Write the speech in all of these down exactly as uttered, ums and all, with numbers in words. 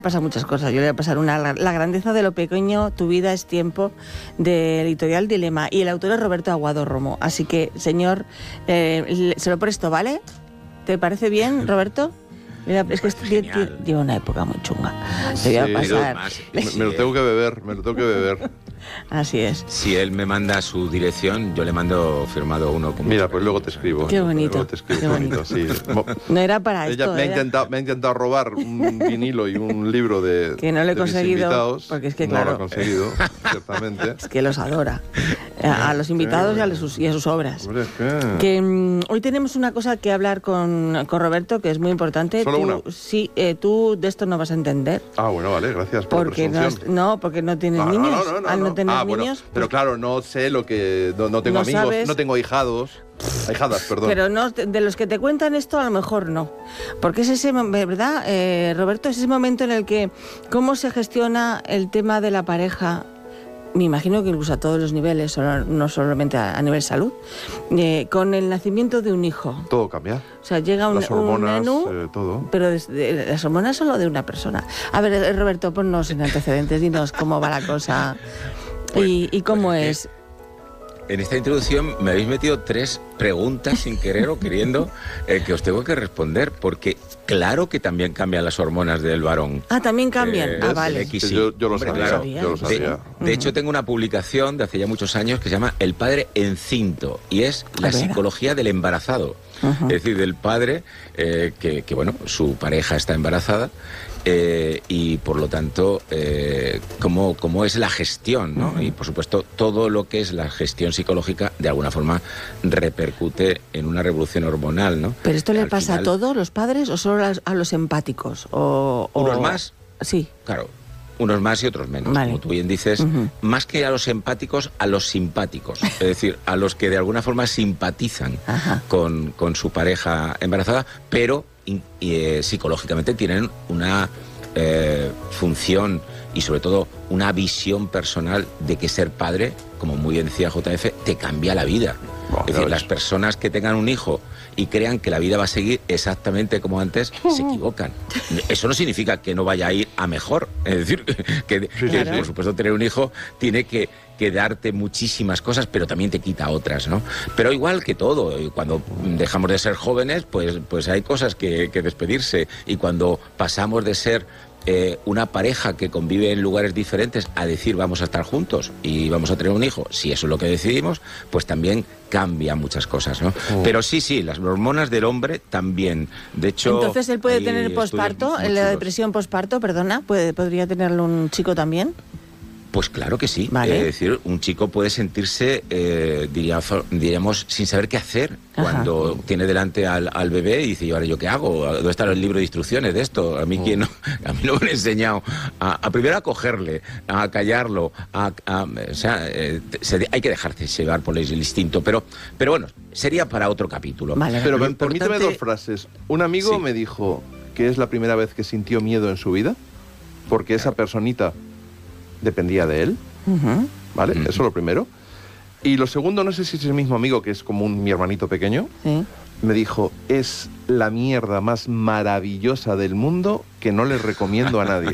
Pasa muchas cosas. Yo le voy a pasar una, La grandeza de lo pequeño, tu vida es tiempo, de Editorial Dilema, y el autor es Roberto Aguado Romo. Así que, señor, eh, se lo presto, ¿vale? ¿Te parece bien, Roberto? Mira, es que este lleva una época muy chunga. Te voy a Sí, pasar. me, me lo tengo que beber, me lo tengo que beber. Así es. Si él me manda su dirección, yo le mando firmado uno. Con Mira, pues luego te escribo. Qué bonito. Luego te escribo, Qué bonito. sí. No era para Ella esto. me ha, era... intentado, me ha intentado robar un vinilo y un libro de que no le he de conseguido, mis invitados. porque es que no claro, lo ha conseguido, ciertamente. Es que los adora. A, a los invitados y a, los, y a sus obras. Hombre, es que... Que um, hoy tenemos una cosa que hablar con, con Roberto, que es muy importante. ¿Solo tú, una? Sí, eh, tú de esto no vas a entender. Ah, bueno, vale, gracias por Porque la no, presunción. has- no, porque no tienes No, no, niños. no, no, no, Al no no. tener Ah, bueno, niños. pero claro, no sé lo que... No, no tengo No amigos, sabes. no tengo ahijados. Ahijadas, perdón. Pero no, de los que te cuentan esto, a lo mejor no. Porque es ese, ¿verdad, eh, Roberto? Es ese momento en el que cómo se gestiona el tema de la pareja. Me imagino que incluso a todos los niveles, solo- no solamente a, a nivel salud, eh, con el nacimiento de un hijo. Todo cambia. O sea, llega un, Las un hormonas, menú, eh, todo. pero desde, las hormonas solo de una persona. A ver, eh, Roberto, ponnos en antecedentes, dinos cómo va la cosa Pues- y, y cómo pues es. es En esta introducción me habéis metido tres preguntas sin querer o queriendo eh, que os tengo que responder, porque claro que también cambian las hormonas del varón. Ah, también cambian. Eh, ah, el vale. X Y. Yo, yo lo Hombre, sabía, claro. yo lo De- sabía. De, de hecho, tengo una publicación de hace ya muchos años que se llama El padre encinto, y es la A ver. psicología del embarazado. Ujú. Es decir, del padre eh, que, que, bueno, su pareja está embarazada eh, y, por lo tanto, eh, cómo, cómo es la gestión, ¿no? Ujú. Y, por supuesto, todo lo que es la gestión psicológica, de alguna forma, repercute en una revolución hormonal, ¿no? ¿Pero esto le Al pasa final, a todos los padres o solo a los, a los empáticos? O, o- ¿Unos más? Sí. Claro, unos más y otros menos. Vale. Como tú bien dices, Ujú. más que a los empáticos, a los simpáticos. Es decir, a los que de alguna forma simpatizan Ajá. con, con su pareja embarazada, pero in- y, eh, psicológicamente tienen una eh, función y sobre todo una visión personal de que ser padre, como muy bien decía J F, te cambia la vida. Bueno, Es decir, ya las ves. personas que tengan un hijo y crean que la vida va a seguir exactamente como antes, se equivocan. Eso no significa que no vaya a ir a mejor. Es decir, que, que, Claro. por supuesto, tener un hijo tiene que, que darte muchísimas cosas, pero también te quita otras, ¿no? Pero igual que todo, y cuando dejamos de ser jóvenes, pues, pues hay cosas que, que despedirse. Y cuando pasamos de ser eh, una pareja que convive en lugares diferentes a decir vamos a estar juntos y vamos a tener un hijo, si eso es lo que decidimos, pues también cambia muchas cosas, ¿no? Oh. Pero sí, sí, las hormonas del hombre también. De hecho, Entonces él puede hay tener estudios posparto, muy la chulos. depresión posparto, perdona, puede, podría tenerlo un chico también. Pues claro que sí. Vale. Es decir, un chico puede sentirse, eh, diría- diríamos, sin saber qué hacer Ajá. cuando tiene delante al, al bebé y dice, ¿y ahora yo qué hago? ¿Dónde está el libro de instrucciones de esto? A mí, Oh. ¿quién no, a mí no me han enseñado a, a primero a cogerle, a callarlo, a, a- o sea, eh, se- hay que dejarse llevar por el instinto. Pero, pero bueno, sería para otro capítulo. Vale. Pero Lo per- permíteme importante- dos frases. Un amigo Sí. me dijo que es la primera vez que sintió miedo en su vida, porque esa personita dependía de él, Ujú. ¿vale? Ujú. Eso es lo primero. Y lo segundo, no sé si es el mismo amigo, que es como un, mi hermanito pequeño, Sí. me dijo, es la mierda más maravillosa del mundo que no le recomiendo a nadie.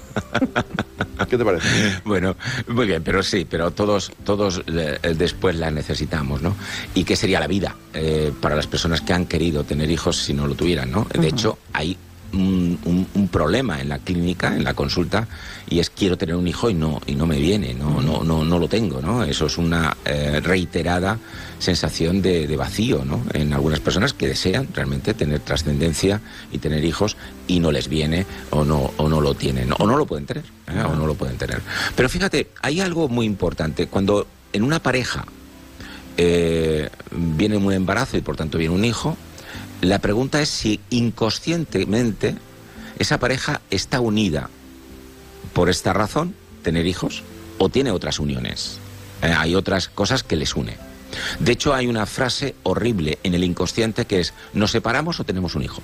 ¿Qué te parece? Bueno, muy bien, pero sí, pero todos, todos eh, después la necesitamos, ¿no? ¿Y qué sería la vida eh, para las personas que han querido tener hijos si no lo tuvieran, ¿no? De Ujú. hecho, hay un, un- un problema en la clínica, en la consulta, y es quiero tener un hijo y no y no me viene, no no no no lo tengo, ¿no? Eso es una eh, reiterada sensación de, de vacío, ¿no? En algunas personas que desean realmente tener trascendencia y tener hijos y no les viene o no o no lo tienen o no lo pueden tener, ¿eh? o no lo pueden tener. Pero fíjate, hay algo muy importante cuando en una pareja eh, viene un embarazo y por tanto viene un hijo. La pregunta es si inconscientemente esa pareja está unida por esta razón, tener hijos, o tiene otras uniones. Eh, hay otras cosas que les une. De hecho, hay una frase horrible en el inconsciente que es, ¿nos separamos o tenemos un hijo?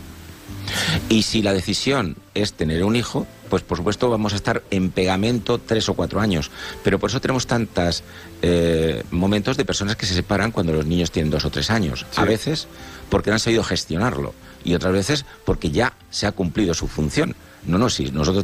Y si la decisión es tener un hijo, pues por supuesto vamos a estar en pegamento tres o cuatro años. Pero por eso tenemos tantos eh, momentos de personas que se separan cuando los niños tienen dos o tres años. Sí. A veces porque no han sabido gestionarlo. y otras veces porque ya se ha cumplido su función. No, no, si nosotros